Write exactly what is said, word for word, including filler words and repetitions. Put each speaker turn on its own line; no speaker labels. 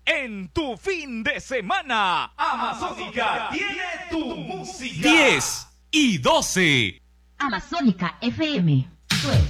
en tu fin de semana. Amazónica tiene tu música.
diez y doce.
Amazónica F M.